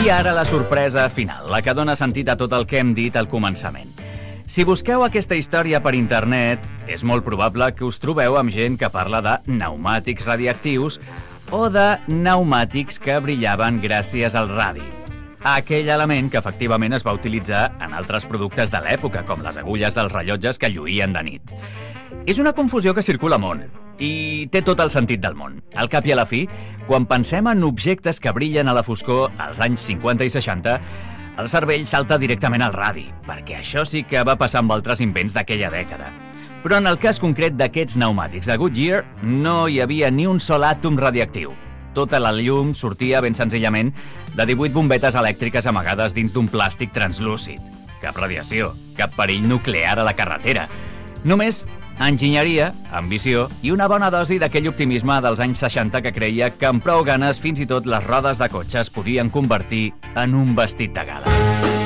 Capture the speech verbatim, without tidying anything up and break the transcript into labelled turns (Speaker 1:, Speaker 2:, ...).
Speaker 1: I ara la sorpresa final, la que dona sentit a tot el que hem dit al començament. Si busqueu aquesta història per internet, és molt probable que us trobeu amb gent que parla de pneumàtics radioactius o de pneumàtics que brillaven gràcies al radi. Aquell element que efectivament es va utilitzar en altres productes de l'època, com les agulles dels rellotges que lluïen de nit. És una confusió que circula molt i té tot el sentit del món. Al cap i a la fi, quan pensem en objectes que brillen a la foscor als anys cinquanta i seixanta, el cervell salta directament al radi, perquè això sí que va passar amb altres invents d'aquella dècada. Però en el cas concret d'aquests pneumàtics de Goodyear, no hi havia ni un sol àtom radiactiu. Tota la llum sortia ben senzillament de divuit bombetes elèctriques amagades dins d'un plàstic translúcid. Cap radiació, cap perill nuclear a la carretera. Només enginyeria, ambició i una bona dosi d'aquell optimisme dels anys seixanta que creia que amb prou ganes fins i tot les rodes de cotxe es podien convertir en un vestit de gala.